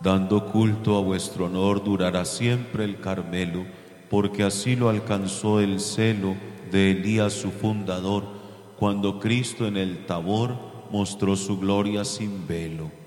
Dando culto a vuestro honor durará siempre el Carmelo, porque así lo alcanzó el celo de Elías su fundador, cuando Cristo en el Tabor mostró su gloria sin velo.